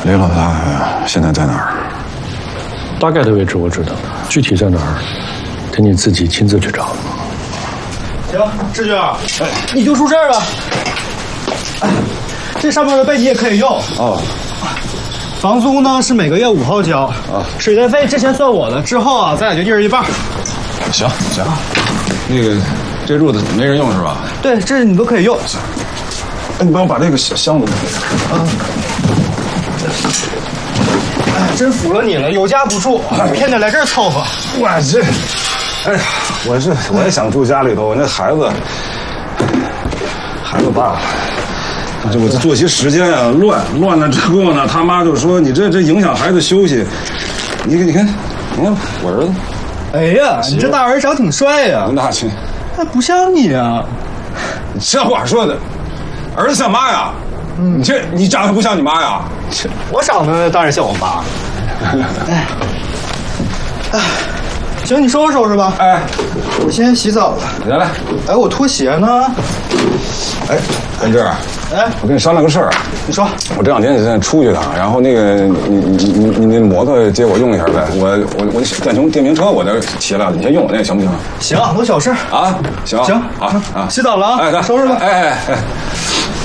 雷老大现在在哪儿？ 大概的位置我知道，具体在哪儿，得你自己亲自去找。 行，志军，你就住这儿吧。哎，这上面的被你也可以用。 哦。 房租呢是每个月5号交。啊。水电费之前算我的，之后啊咱俩就一人一半。 行。那个，这褥子没人用是吧？ 对，这你都可以用。 行。哎，你帮我把这个箱子给我。 哎，真服了你了，有家不住，偏得来这儿凑合。 我这，哎呀，我也想住家里头，我那孩子大了，我这作息时间啊乱了之后呢，他妈就说你这影响孩子休息。你看我儿子。 哎呀，你这大儿子长挺帅呀。 那去， 那不像你啊。 这话说的，儿子像妈呀？你长得不像你妈呀？ 我长得当然像我妈。哎，行，你收拾收拾吧。 哎， 我先洗澡了。 来。 哎，我拖鞋呢？ 哎，根志， 哎， 我跟你商量个事儿。 你说。 我这2天现在出去趟，然后那个你那摩托借我用一下呗。我电瓶车我这骑了，你先用我那行不行？ 行，都小事。 啊，行好，洗澡了啊。 哎， 收拾吧。 哎。